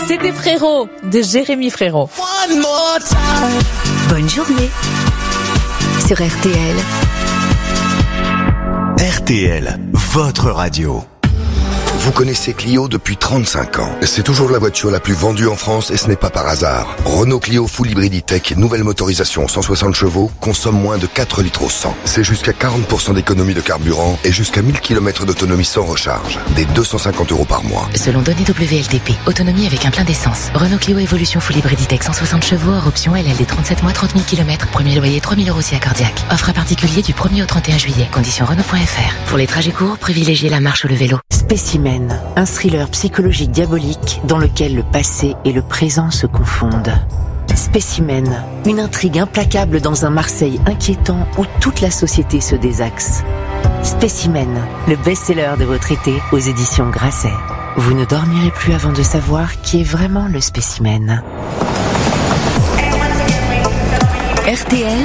C'était Frérot de Jérémy Frérot. Bonne journée sur RTL. RTL, votre radio. Vous connaissez Clio depuis 35 ans. C'est toujours la voiture la plus vendue en France et ce n'est pas par hasard. Renault Clio Full Hybrid E-Tech, nouvelle motorisation 160 chevaux, consomme moins de 4 litres au 100. C'est jusqu'à 40% d'économie de carburant et jusqu'à 1000 km d'autonomie sans recharge. Des 250 € par mois. Selon données WLTP, autonomie avec un plein d'essence. Renault Clio Evolution Full Hybrid E-Tech 160 chevaux, hors option LLD 37 mois, 30 000 km. Premier loyer 3 000 € si accordiaque. Offre à particulier du 1er au 31 juillet. Conditions Renault.fr. Pour les trajets courts, privilégiez la marche ou le vélo. Spécimen, un thriller psychologique diabolique dans lequel le passé et le présent se confondent. Spécimen, une intrigue implacable dans un Marseille inquiétant où toute la société se désaxe. Spécimen, le best-seller de votre été aux éditions Grasset. Vous ne dormirez plus avant de savoir qui est vraiment le spécimen. RTL,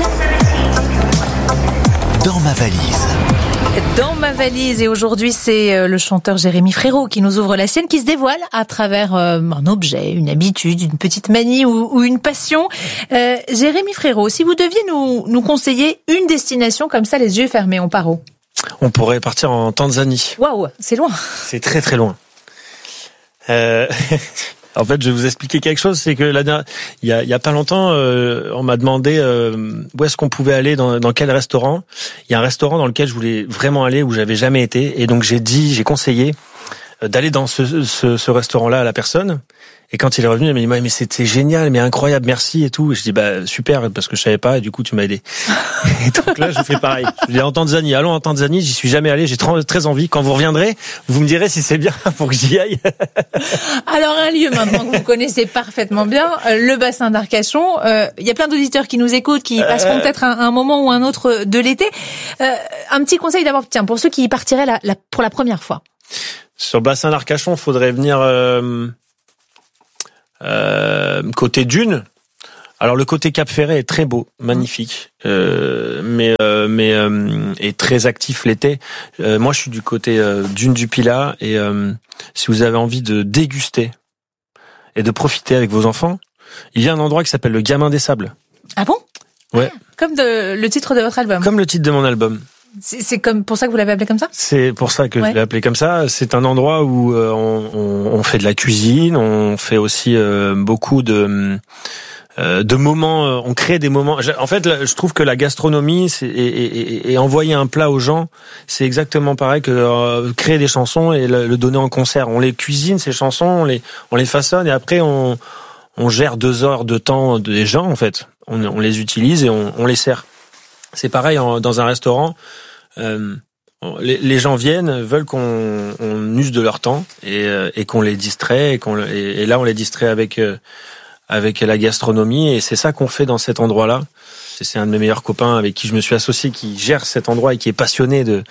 Dans ma valise. Dans ma valise, et aujourd'hui c'est le chanteur Jérémy Frérot qui nous ouvre la sienne, qui se dévoile à travers un objet, une habitude, une petite manie ou une passion. Jérémy Frérot, si vous deviez nous conseiller une destination comme ça, les yeux fermés, on part où ? On pourrait partir en Tanzanie. Waouh, c'est loin. C'est très très loin. En fait, je vais vous expliquer quelque chose, c'est que il y a pas longtemps, on m'a demandé où est-ce qu'on pouvait aller, dans quel restaurant. Il y a un restaurant dans lequel je voulais vraiment aller, où j'avais jamais été, et donc j'ai conseillé d'aller dans ce restaurant-là à la personne. Et quand il est revenu, il m'a dit mais c'était génial, mais incroyable, merci et tout. Et je dis super, parce que je savais pas, et du coup tu m'as aidé. Et donc là je fais pareil. Je dis en Tanzanie, allons en Tanzanie, j'y suis jamais allé, j'ai très envie. Quand vous reviendrez, vous me direz si c'est bien pour que j'y aille. Alors un lieu maintenant que vous connaissez parfaitement bien, le bassin d'Arcachon. Il y a plein d'auditeurs qui nous écoutent, qui passeront peut-être un moment ou un autre de l'été. Un petit conseil d'abord, tiens, pour ceux qui y partiraient pour la première fois. Sur le bassin d'Arcachon, faudrait venir côté Dune. Alors le côté Cap Ferret est très beau, magnifique, mais est très actif l'été. Moi, je suis du côté Dune du Pilat, et si vous avez envie de déguster et de profiter avec vos enfants, il y a un endroit qui s'appelle le Gamin des Sables. Ah bon ? Ouais. Comme le titre de votre album. Comme le titre de mon album. C'est comme pour ça que vous l'avez appelé comme ça ? C'est pour ça que je l'ai appelé comme ça. C'est un endroit où on fait de la cuisine, on fait aussi beaucoup de moments, on crée des moments. En fait, je trouve que la gastronomie et envoyer un plat aux gens, c'est exactement pareil que créer des chansons et le donner en concert. On les cuisine, ces chansons, on les façonne, et après on gère 2 heures de temps des gens, en fait. On les utilise et on les sert. C'est pareil dans un restaurant. Les gens veulent qu'on use de leur temps et qu'on les distrait, et là on les distrait avec la gastronomie, et c'est ça qu'on fait dans cet endroit-là. C'est un de mes meilleurs copains avec qui je me suis associé, qui gère cet endroit et qui est passionné de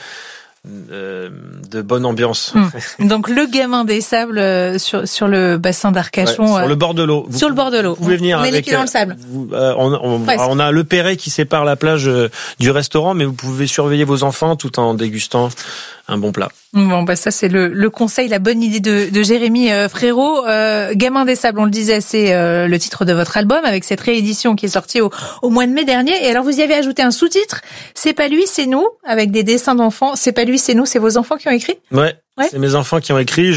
bonne ambiance. Donc le Gamin des Sables sur le bassin d'Arcachon, sur le bord de l'eau. Sur le bord de l'eau. Vous pouvez venir on est les pieds dans le sable. On a le Perret qui sépare la plage du restaurant, mais vous pouvez surveiller vos enfants tout en dégustant un bon plat. Bon, ça c'est le conseil, la bonne idée de Jérémy Frérot. Gamin des Sables, on le disait, c'est le titre de votre album, avec cette réédition qui est sortie au mois de mai dernier. Et alors vous y avez ajouté un sous-titre, C'est pas lui, c'est nous, avec des dessins d'enfants. C'est pas lui, c'est nous, c'est vos enfants qui ont écrit ? Ouais. C'est mes enfants qui ont écrit.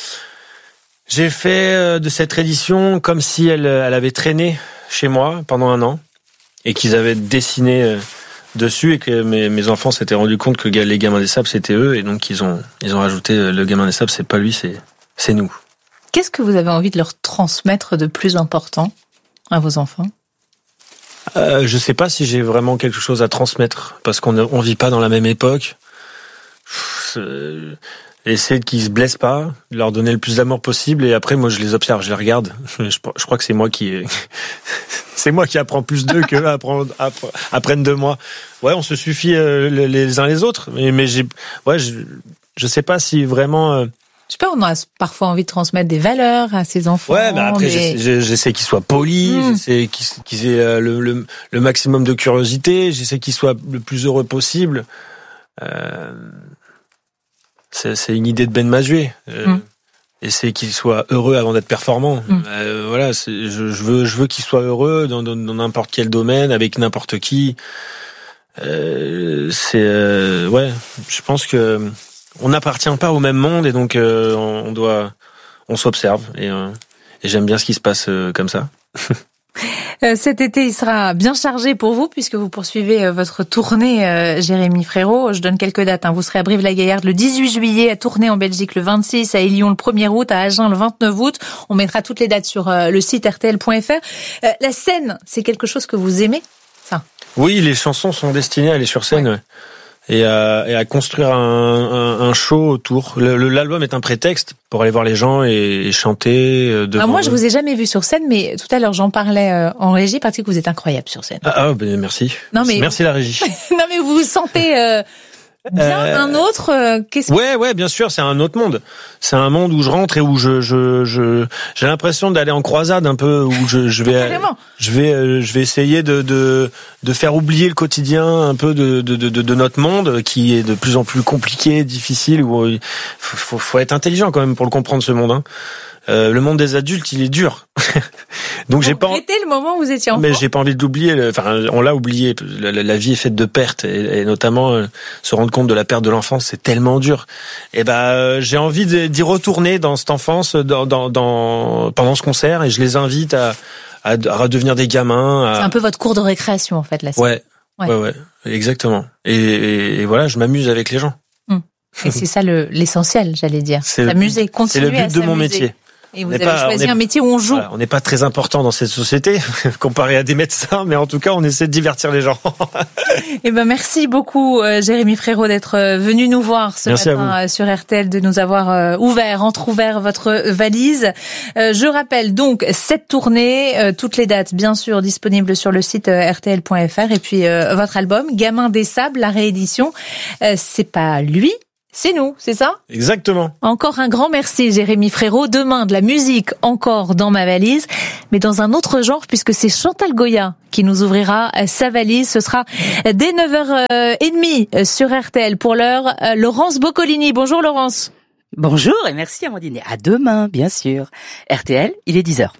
J'ai fait de cette réédition comme si elle avait traîné chez moi pendant 1 an, et qu'ils avaient dessiné dessus, et que mes enfants s'étaient rendus compte que les Gamins des Sables c'était eux, et donc ils ont rajouté le Gamin des Sables, c'est pas lui, c'est nous. Qu'est-ce que vous avez envie de leur transmettre de plus important à vos enfants ? Je sais pas si j'ai vraiment quelque chose à transmettre, parce qu'on vit pas dans la même époque. Essayer qu'ils se blessent pas, leur donner le plus d'amour possible, et après moi je les observe, je les regarde. Je crois que c'est moi qui apprends plus d'eux qu'eux apprennent de moi. Ouais, on se suffit les uns les autres, mais je sais pas si vraiment. Je sais pas, on a parfois envie de transmettre des valeurs à ses enfants. Ouais, mais après j'essaie qu'ils soient polis, j'essaie qu'ils aient le maximum de curiosité, j'essaie qu'ils soient le plus heureux possible. C'est une idée de Ben Mazué. Et c'est qu'il soit heureux avant d'être performant. Voilà, je veux qu'il soit heureux dans n'importe quel domaine, avec n'importe qui. Je pense que on n'appartient pas au même monde et donc on s'observe et j'aime bien ce qui se passe comme ça. Cet été, il sera bien chargé pour vous puisque vous poursuivez votre tournée, Jérémy Frérot. Je donne quelques dates. Vous serez à Brive-la-Gaillarde le 18 juillet, à Tournai en Belgique le 26, à Élion le 1er août, à Agen le 29 août. On mettra toutes les dates sur le site rtl.fr. La scène, c'est quelque chose que vous aimez, ça? Oui, les chansons sont destinées à aller sur scène. Ouais. Et à construire un show autour. L'album est un prétexte pour aller voir les gens et chanter devant. Moi, je vous ai jamais vu sur scène, mais tout à l'heure, j'en parlais en régie parce que vous êtes incroyable sur scène. Ben merci. Non, mais merci la régie. Non, mais vous vous sentez bien un autre. Ouais, bien sûr, c'est un autre monde. C'est un monde où je rentre et où j'ai l'impression d'aller en croisade un peu, où je vais essayer de faire oublier le quotidien un peu de notre monde qui est de plus en plus compliqué, difficile, où il faut être intelligent quand même pour le comprendre, ce monde. Le monde des adultes, il est dur. Donc j'ai pas le moment où vous étiez enfant. Mais j'ai pas envie de l'oublier. Enfin, on l'a oublié. La vie est faite de pertes et notamment se rendre compte de la perte de l'enfance, c'est tellement dur. Et j'ai envie d'y retourner dans cette enfance, pendant ce concert, et je les invite à redevenir des gamins. C'est un peu votre cours de récréation en fait, là. Ouais, exactement. Et voilà, je m'amuse avec les gens. Et c'est ça l'essentiel, j'allais dire. S'amuser, continuer à s'amuser. C'est le but de mon métier. Et vous avez choisi un métier où on joue. Voilà, on n'est pas très important dans cette société, comparé à des médecins, mais en tout cas, on essaie de divertir les gens. Merci beaucoup, Jérémy Frérot, d'être venu nous voir ce matin sur RTL, de nous avoir entrouvert votre valise. Je rappelle donc cette tournée, toutes les dates, bien sûr, disponibles sur le site rtl.fr, et puis votre album, Gamin des Sables, la réédition. C'est pas lui, c'est nous, c'est ça? Exactement. Encore un grand merci, Jérémy Frérot. Demain, de la musique encore dans ma valise, mais dans un autre genre, puisque c'est Chantal Goya qui nous ouvrira sa valise. Ce sera dès 9h30 sur RTL. Pour l'heure, Laurence Boccolini. Bonjour Laurence. Bonjour et merci Amandine. À demain, bien sûr. RTL, il est 10h.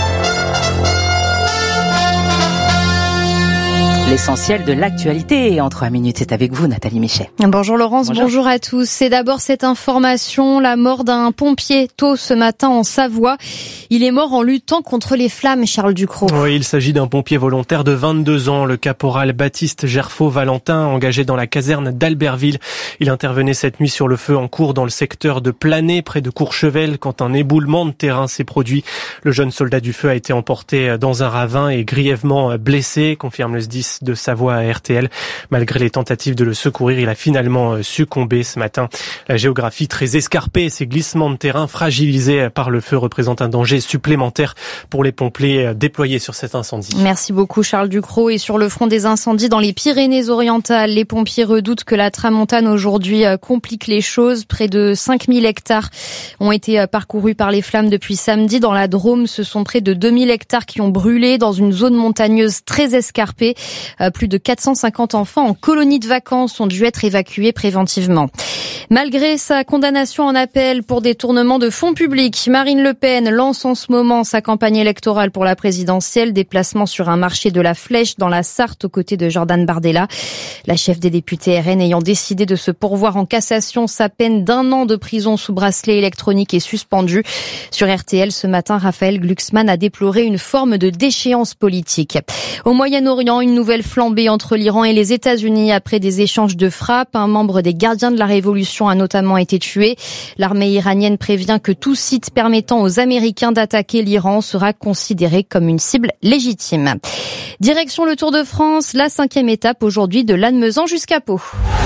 L'essentiel de l'actualité en 3 minutes, c'est avec vous Nathalie Méchet. Bonjour Laurence, bonjour à tous. C'est d'abord cette information, la mort d'un pompier tôt ce matin en Savoie. Il est mort en luttant contre les flammes, Charles Ducrot. Oui, il s'agit d'un pompier volontaire de 22 ans, le caporal Baptiste Gerfaut-Valentin, engagé dans la caserne d'Albertville. Il intervenait cette nuit sur le feu en cours dans le secteur de Planay, près de Courchevel, quand un éboulement de terrain s'est produit. Le jeune soldat du feu a été emporté dans un ravin et grièvement blessé, confirme le SDIS de Savoie à RTL. Malgré les tentatives de le secourir, il a finalement succombé ce matin. La géographie très escarpée et ses glissements de terrain fragilisés par le feu représentent un danger supplémentaire pour les pompiers déployés sur cet incendie. Merci beaucoup Charles Ducrot. Et sur le front des incendies dans les Pyrénées-Orientales, les pompiers redoutent que la tramontane aujourd'hui complique les choses. Près de 5000 hectares ont été parcourus par les flammes depuis samedi. Dans la Drôme, ce sont près de 2000 hectares qui ont brûlé dans une zone montagneuse très escarpée. Plus de 450 enfants en colonie de vacances ont dû être évacués préventivement. Malgré sa condamnation en appel pour détournement de fonds publics, Marine Le Pen lance en ce moment sa campagne électorale pour la présidentielle. Déplacement sur un marché de la Flèche dans la Sarthe aux côtés de Jordan Bardella. La chef des députés RN ayant décidé de se pourvoir en cassation, sa peine d'1 an de prison sous bracelet électronique est suspendue. Sur RTL ce matin, Raphaël Glucksmann a déploré une forme de déchéance politique. Au Moyen-Orient, une nouvelle flambée entre l'Iran et les États-Unis après des échanges de frappes. Un membre des gardiens de la Révolution a notamment été tué. L'armée iranienne prévient que tout site permettant aux Américains d'attaquer l'Iran sera considéré comme une cible légitime. Direction le Tour de France, la 5e étape aujourd'hui de Lannemezan jusqu'à Pau.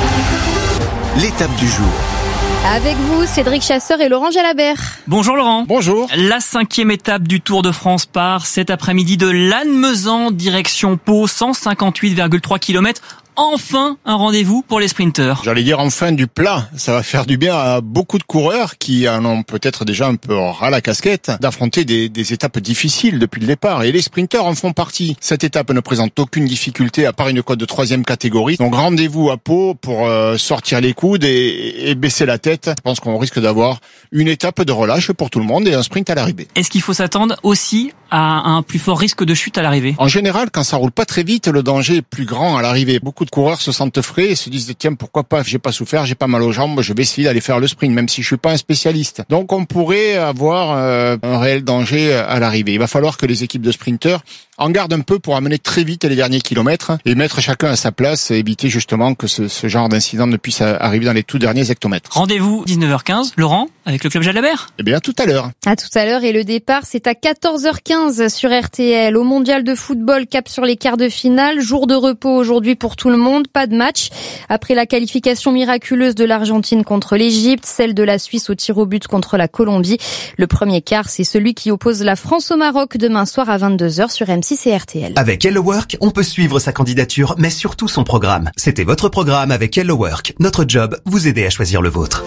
L'étape du jour. Avec vous, Cédric Chasseur et Laurent Jalabert. Bonjour Laurent. Bonjour. La 5e étape du Tour de France part cet après-midi de Lannemezan, direction Pau, 158,3 km. enfin un rendez-vous pour les sprinteurs. J'allais dire enfin du plat. Ça va faire du bien à beaucoup de coureurs qui en ont peut-être déjà un peu ras la casquette d'affronter des étapes difficiles depuis le départ. Et les sprinteurs en font partie. Cette étape ne présente aucune difficulté à part une côte de 3e catégorie. Donc rendez-vous à Pau pour sortir les coudes et baisser la tête. Je pense qu'on risque d'avoir une étape de relâche pour tout le monde et un sprint à l'arrivée. Est-ce qu'il faut s'attendre aussi à un plus fort risque de chute à l'arrivée? En général, quand ça roule pas très vite, le danger est plus grand à l'arrivée. Beaucoup de coureurs se sentent frais et se disent tiens, pourquoi pas, j'ai pas souffert, j'ai pas mal aux jambes, je vais essayer d'aller faire le sprint, même si je suis pas un spécialiste. Donc on pourrait avoir un réel danger à l'arrivée. Il va falloir que les équipes de sprinteurs en gardent un peu pour amener très vite les derniers kilomètres et mettre chacun à sa place et éviter justement que ce genre d'incident ne puisse arriver dans les tout derniers hectomètres. Rendez-vous 19h15, Laurent, avec le club Jalabert. Eh bien, à tout à l'heure. À tout à l'heure, et le départ, c'est à 14h15 sur RTL. Au mondial de football, cap sur les quarts de finale. Jour de repos aujourd'hui pour tout le monde. Pas de match. Après la qualification miraculeuse de l'Argentine contre l'Égypte, celle de la Suisse au tir au but contre la Colombie. Le premier quart, c'est celui qui oppose la France au Maroc demain soir à 22h sur M6 et RTL. Avec Hello Work, on peut suivre sa candidature, mais surtout son programme. C'était votre programme avec Hello Work. Notre job, vous aider à choisir le vôtre.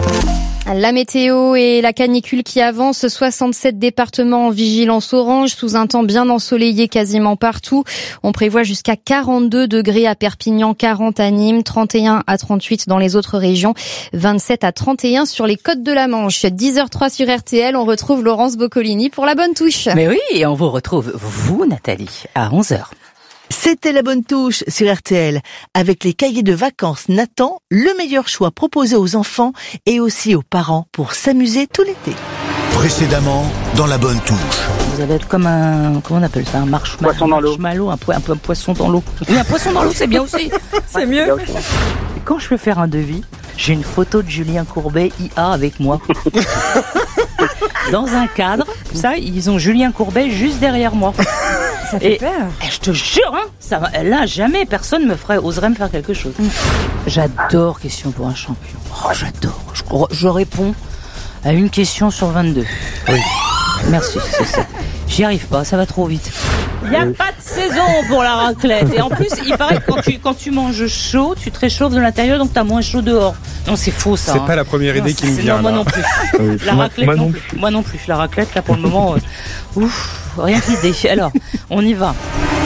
La météo et la canicule qui avance, 67 départements en vigilance orange, sous un temps bien ensoleillé quasiment partout. On prévoit jusqu'à 42 degrés à Perpignan, 40 à Nîmes, 31 à 38 dans les autres régions, 27 à 31 sur les côtes de la Manche. 10h03 sur RTL, on retrouve Laurence Boccolini pour la bonne touche. Mais oui, et on vous retrouve, vous Nathalie, à 11h. C'était la bonne touche sur RTL. Avec les cahiers de vacances Nathan, le meilleur choix proposé aux enfants et aussi aux parents pour s'amuser tout l'été. Précédemment, dans la bonne touche. Vous allez être comme un, comment on appelle ça, un poisson dans l'eau. Un poisson dans l'eau. Oui, un poisson dans l'eau, c'est bien aussi. C'est mieux. Et quand je veux faire un devis, j'ai une photo de Julien Courbet IA avec moi. Dans un cadre, ça, ils ont Julien Courbet juste derrière moi. Ça fait peur. Je te jure, hein, là, jamais personne oserait me faire quelque chose. J'adore Question pour un champion. Oh, j'adore. Je réponds à une question sur 22. Oui. Merci, c'est ça. J'y arrive pas, ça va trop vite. Il n'y a pas de saison pour la raclette. Et en plus, il paraît que quand tu manges chaud, tu te réchauffes de l'intérieur, donc t'as moins chaud dehors. Non, c'est faux ça. C'est pas la première idée qui me vient. Non, moi non plus. La raclette non plus. Moi non plus. La raclette, là, pour le moment, rien que l'idée. Alors, on y va.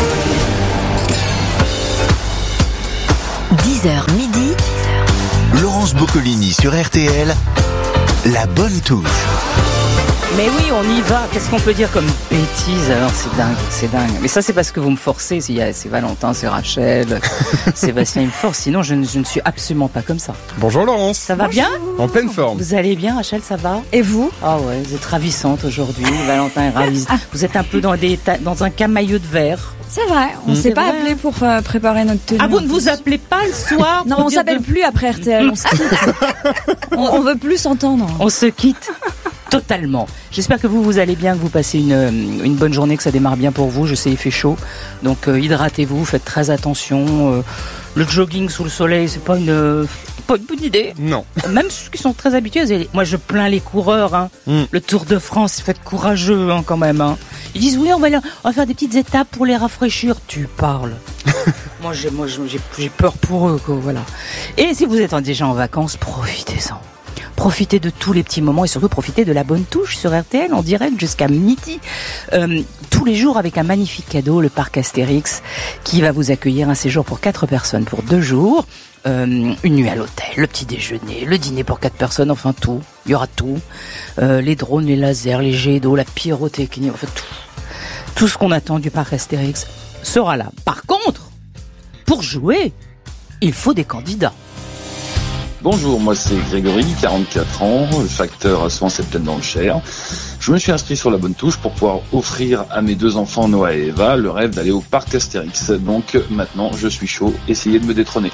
10h midi. Laurence Boccolini sur RTL. La bonne touche. Mais oui, on y va. Qu'est-ce qu'on peut dire comme bêtise? Alors, c'est dingue. Mais ça, c'est parce que vous me forcez. C'est Valentin, c'est Rachel, Sébastien, il me force. Sinon, je ne suis absolument pas comme ça. Bonjour Laurence. Ça va bien? En pleine forme. Vous allez bien, Rachel, ça va? Et vous? Ah ouais, vous êtes ravissante aujourd'hui. Valentin est ravissant. Vous êtes un peu dans un camailleux de verre. C'est vrai, on s'est pas appelé pour préparer notre tenue. Ah, vous ne vous appelez pas le soir? Non, on s'appelle plus après RTL, on se quitte. on veut plus s'entendre. On se quitte totalement. J'espère que vous allez bien, que vous passez une bonne journée, que ça démarre bien pour vous. Je sais, il fait chaud, donc hydratez-vous, faites très attention. Le jogging sous le soleil, c'est pas une bonne idée. Non. Même ceux qui sont très habitués. Moi, je plains les coureurs. Le Tour de France, faites courageux quand même. Ils disent oui, on va faire des petites étapes pour les rafraîchir. Tu parles. Moi, j'ai peur pour eux, quoi, voilà. Et si vous êtes déjà en vacances, profitez-en. Profitez de tous les petits moments et surtout profitez de la bonne touche sur RTL en direct jusqu'à midi. Tous les jours avec un magnifique cadeau, le parc Astérix, qui va vous accueillir un séjour pour 4 personnes pour 2 jours. Une nuit à l'hôtel, le petit déjeuner, le dîner pour 4 personnes, enfin tout. Il y aura tout. Les drones, les lasers, les jets d'eau, la pyrotechnie, enfin tout. Tout ce qu'on attend du parc Astérix sera là. Par contre, pour jouer, il faut des candidats. Bonjour, moi c'est Grégory, 44 ans, facteur à Soins-Septel dans le Cher. Je me suis inscrit sur la bonne touche pour pouvoir offrir à mes 2 enfants, Noah et Eva, le rêve d'aller au parc Astérix. Donc maintenant, je suis chaud, essayez de me détrôner.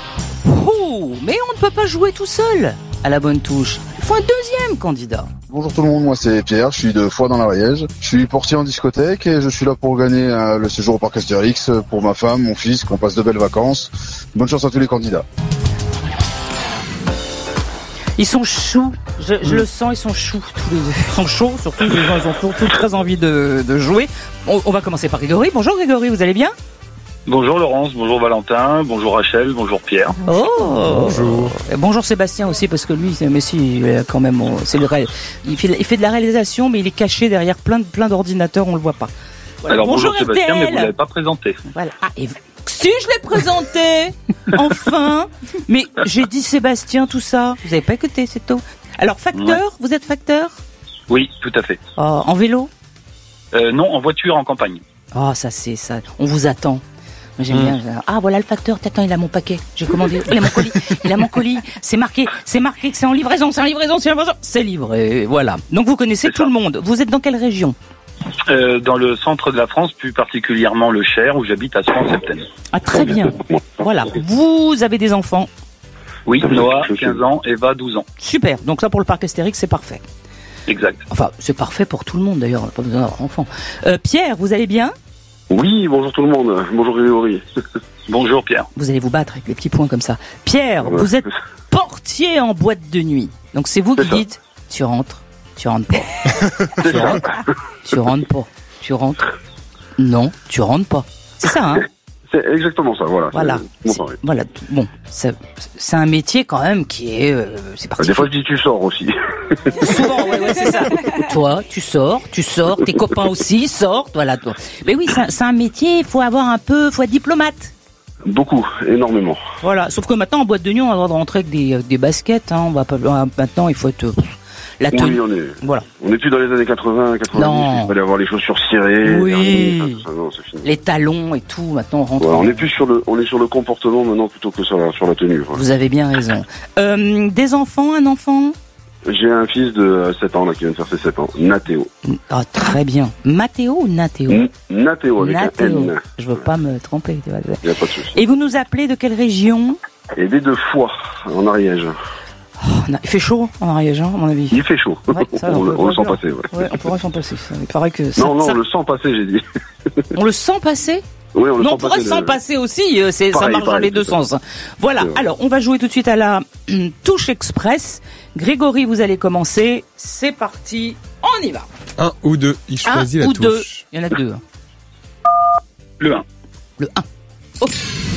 Oh, mais on ne peut pas jouer tout seul à la bonne touche. Il faut un deuxième candidat. Bonjour tout le monde, moi c'est Pierre, je suis de Foix dans l'Ariège. Je suis portier en discothèque et je suis là pour gagner le séjour au parc Astérix pour ma femme, mon fils, qu'on passe de belles vacances. Bonne chance à tous les candidats. Ils sont choux, je le sens, ils sont choux tous les deux. Ils sont chauds, surtout ils ont tous très envie de jouer. On va commencer par Grégory. Bonjour Grégory, vous allez bien? Bonjour Laurence, bonjour Valentin, bonjour Rachel, bonjour Pierre. Oh Bonjour. Bonjour Sébastien aussi, parce que lui, mais si, il est quand même, il fait de la réalisation, mais il est caché derrière plein d'ordinateurs, on le voit pas. Voilà. Alors bonjour Sébastien, RTL. mais vous l'avez pas présenté. Voilà. Ah, et si je l'ai présenté, enfin. Mais j'ai dit Sébastien, tout ça. Vous avez pas écouté, c'est tout. Alors facteur, vous êtes facteur? Oui, tout à fait. Oh, en vélo? Non, en voiture, en campagne. Oh, ça c'est ça. On vous attend. Moi, j'aime bien. Ah, voilà le facteur. T'attends, il a mon paquet. J'ai commandé. Il a mon colis. Il a mon colis. C'est marqué que c'est en livraison. C'est livré. Voilà. Donc vous connaissez tout le monde. Vous êtes dans quelle région? Dans le centre de la France, plus particulièrement le Cher, où j'habite à Soins-en-Septène. Ah, très bien. Voilà. Vous avez des enfants? Oui, Noah, 15 ans, Eva, 12 ans. Super. Donc ça, pour le parc Astérix, c'est parfait. Exact. Enfin, c'est parfait pour tout le monde d'ailleurs. On n'a pas besoin d'avoir enfant. Pierre, vous allez bien? Oui, bonjour tout le monde. Bonjour Grégory. Bonjour Pierre. Vous allez vous battre avec des petits points comme ça. Pierre, vous êtes portier en boîte de nuit. Donc c'est vous qui dites, tu rentres pas. Tu rentres. Non, tu rentres pas. C'est ça, hein? C'est exactement ça, voilà. Voilà. Bon, c'est un métier quand même qui est, c'est particulier. Des fois je dis tu sors aussi. Souvent, ouais, c'est ça. Toi, tu sors, tes copains aussi sortent, voilà. Toi. Mais oui, c'est un métier, faut être diplomate. Beaucoup, énormément. Voilà, sauf que maintenant en boîte de nuit, on a le droit de rentrer avec des baskets. Hein. Maintenant, il faut être la tenue. Oui, voilà. On n'est plus dans les années 80, 90. Non. Il fallait avoir les chaussures cirées. Oui. Ça, non, c'est fini. Les talons et tout. Maintenant, on rentre. Voilà, on est sur le comportement maintenant plutôt que sur la tenue. Voilà. Vous avez bien raison. Des enfants, un enfant? J'ai un fils de 7 ans là, qui vient de faire ses 7 ans, Nathéo. Ah, très bien. Mathéo ou Nathéo? Nathéo avec un N. Je veux pas me tromper. Il n'y a pas de souci. Et vous nous appelez de quelle région? Et des de Foix, en Ariège. Oh, il fait chaud en Ariège, hein, à mon avis. Il fait chaud. Ouais, ça, on le sent passer. Ouais, on pourrait s'en passer. Ça. Il paraît que on le sent passer, j'ai dit. On le sent passer? Oui, on pourrait s'en passer aussi, ça marche dans les deux sens. Voilà, alors on va jouer tout de suite à la touche express. Grégory, vous allez commencer. C'est parti, on y va. 1 ou 2, il choisit la touche. 2, il y en a 2. Le 1. Le 1. Ok.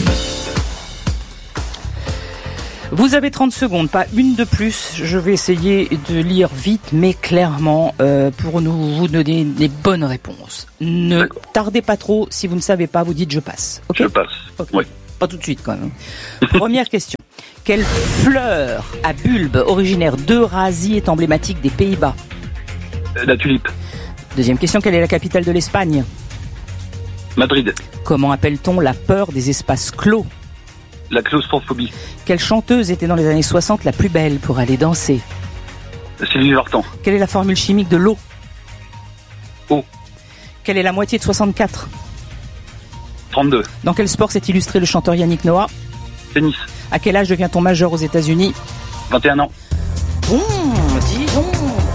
Vous avez 30 secondes, pas une de plus. Je vais essayer de lire vite, mais clairement, pour vous donner des bonnes réponses. Ne tardez pas trop. Si vous ne savez pas, vous dites je passe. Okay? Je passe. Okay. Oui. Pas tout de suite, quand même. Première question. Quelle fleur à bulbe originaire d'Eurasie est emblématique des Pays-Bas? La tulipe. Deuxième question. Quelle est la capitale de l'Espagne? Madrid. Comment appelle-t-on la peur des espaces clos? La claustrophobie. Quelle chanteuse était dans les années 60 la plus belle pour aller danser? Sylvie Vartan. Quelle est la formule chimique de l'eau? Eau. Quelle est la moitié de 64? 32. Dans quel sport s'est illustré le chanteur Yannick Noah? Tennis. À quel âge devient-on majeur aux États-Unis? 21 ans. Bon, dis donc.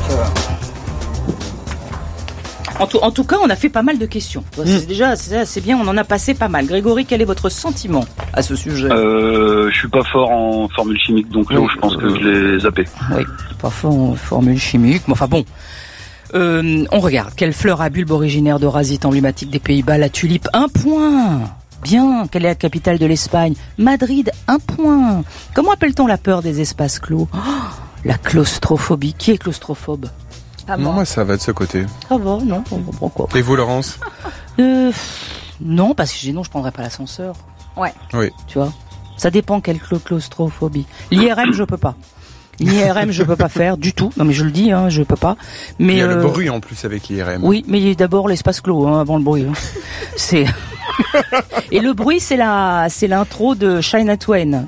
En tout cas, on a fait pas mal de questions. C'est bien, on en a passé pas mal. Grégory, quel est votre sentiment à ce sujet? Je suis pas fort en formule chimique, donc l'eau, je pense que je l'ai zappé. Oui, pas fort en formule chimique, mais enfin bon. On regarde. Quelle fleur à bulbe originaire d'Eurasie est emblématique des Pays-Bas? La tulipe, 1 point. Bien. Quelle est la capitale de l'Espagne? Madrid, 1 point. Comment appelle-t-on la peur des espaces clos? La claustrophobie. Qui est claustrophobe? Non, moi ça va de ce côté. Ah bon, non, pourquoi? Et vous, Laurence? Non, parce que sinon je prendrais pas l'ascenseur. Ouais. Oui. Tu vois? Ça dépend quelle claustrophobie. L'IRM, je peux pas. L'IRM, je peux pas faire du tout. Non, mais je le dis, hein, je peux pas. Mais il y a le bruit en plus avec l'IRM. Oui, mais il y a d'abord l'espace clos, hein, avant le bruit. Hein. C'est. Et le bruit, c'est l'intro de Shania Twain.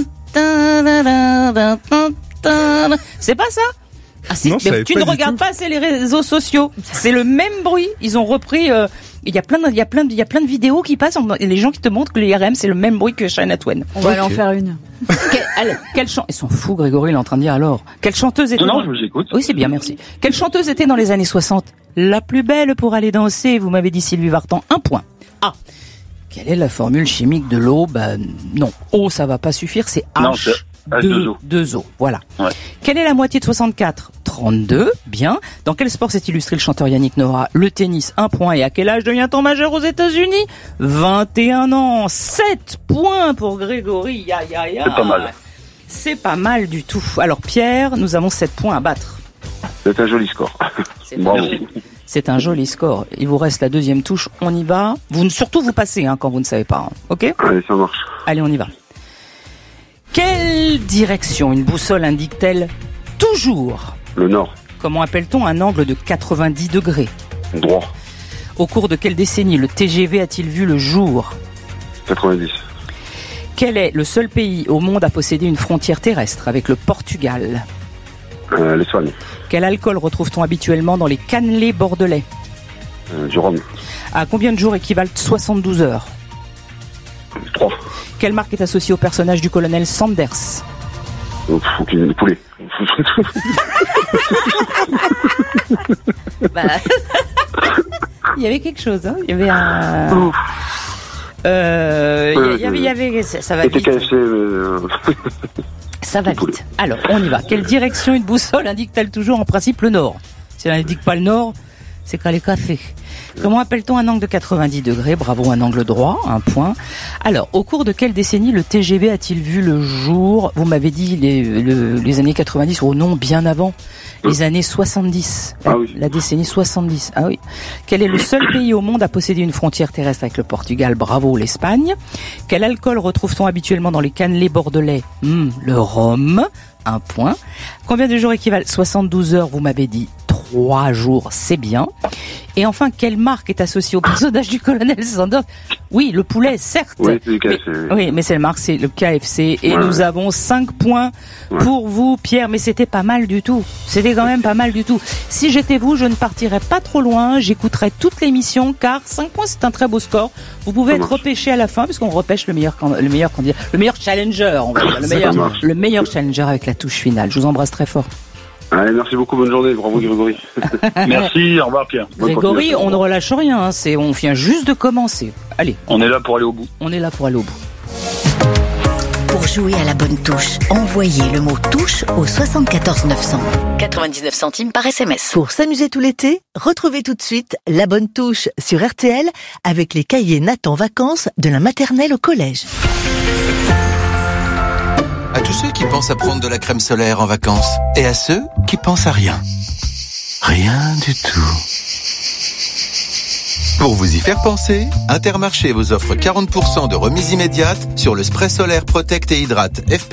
C'est pas ça? Ah si, non, mais tu ne regardes pas, c'est les réseaux sociaux. C'est le même bruit. Ils ont repris. Il y a plein de vidéos qui passent. Et les gens qui te montrent que l'IRM c'est le même bruit que Shania Twain. On va aller en faire une. Quelle chanteuse? Ils sont fous, Grégory. Il est en train de dire alors. Quelle chanteuse était? Non, je vous écoute. Oui, c'est bien, merci. Quelle chanteuse était dans les années 60 la plus belle pour aller danser? Vous m'avez dit Sylvie Vartan. 1 point. Ah. Quelle est la formule chimique de l'eau? Non. Eau, ça va pas suffire. C'est H. H2O. 2O, voilà. Ouais. Quelle est la moitié de 64 ? 32, bien. Dans quel sport s'est illustré le chanteur Yannick Noah ? Le tennis, 1 point. Et à quel âge devient-on majeur aux États-Unis ? 21 ans. 7 points pour Grégory. C'est pas mal. C'est pas mal du tout. Alors Pierre, nous avons 7 points à battre. C'est un joli score. Bravo. C'est un joli score. Il vous reste la deuxième touche. On y va. Surtout vous passez quand vous ne savez pas. Ok ? Allez, ça marche. Allez, on y va. Quelle direction une boussole indique-t-elle toujours ? Le nord. Comment appelle-t-on un angle de 90 degrés ? Droit. Au cours de quelle décennie le TGV a-t-il vu le jour ? 90. Quel est le seul pays au monde à posséder une frontière terrestre avec le Portugal ? L'Espagne. Quel alcool retrouve-t-on habituellement dans les cannelés bordelais ? Du rhum. À combien de jours équivalent 72 heures ? 3. Quelle marque est associée au personnage du colonel Sanders ? Poulet. Il y avait quelque chose, hein ? Il y avait un... il y avait... Ça va vite. Ça va vite. Alors, on y va. Quelle direction une boussole indique-t-elle toujours en principe le nord ? Si elle n'indique pas le nord, c'est qu'elle est café. Comment appelle-t-on un angle de 90 degrés ? Bravo, un angle droit, 1 point. Alors, au cours de quelle décennie le TGV a-t-il vu le jour ? Vous m'avez dit les années 90, oh non, bien avant. Les années 70. La décennie 70. Ah oui. Quel est le seul pays au monde à posséder une frontière terrestre avec le Portugal ? Bravo, l'Espagne. Quel alcool retrouve-t-on habituellement dans les cannelés bordelais ? Le rhum. 1 point. Combien de jours équivalent 72 heures ? Vous m'avez dit 3 jours, c'est bien. Et enfin, quelle marque est associée au personnage du colonel Sanders ? Oui, le poulet, certes. Oui, c'est le KFC. Mais c'est la marque, c'est le KFC. Et nous avons 5 points pour vous, Pierre. Mais c'était pas mal du tout. C'était quand même pas mal du tout. Si j'étais vous, je ne partirais pas trop loin. J'écouterais toute l'émission, car 5 points, c'est un très beau score. Vous pouvez être repêché à la fin, puisqu'on repêche le meilleur candidat, le meilleur challenger, on va dire. Le meilleur challenger avec la touche finale. Je vous embrasse très fort. Allez, merci beaucoup, bonne journée, bravo Grégory. Merci, au revoir Pierre. Grégory, on ne relâche rien, on vient juste de commencer. Allez. On est là pour aller au bout. On est là pour aller au bout. Pour jouer à la bonne touche, envoyez le mot touche au 74 900. 99 centimes par SMS. Pour s'amuser tout l'été, retrouvez tout de suite la bonne touche sur RTL avec les cahiers Nathan Vacances de la maternelle au collège. À tous ceux qui pensent à prendre de la crème solaire en vacances et à ceux qui pensent à rien. Rien du tout. Pour vous y faire penser, Intermarché vous offre 40% de remise immédiate sur le spray solaire Protect et Hydrate FP